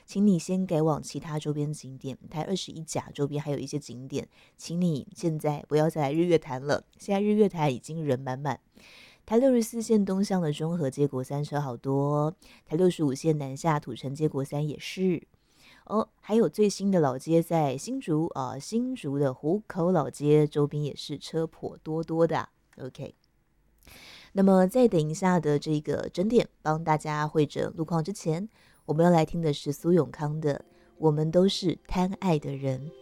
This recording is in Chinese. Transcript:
请你先改往其他周边景点。台21甲周边还有一些景点，请你现在不要再来日月潭了，现在日月潭已经人满满。台64线东向的中和接国三车好多，台65线南下土城接国三也是。还有最新的老街在新竹新竹的湖口老街周边也是车颇多多的。OK， 那么在等一下的这个整点帮大家会诊路况之前，我们要来听的是苏永康的《我们都是贪爱的人》。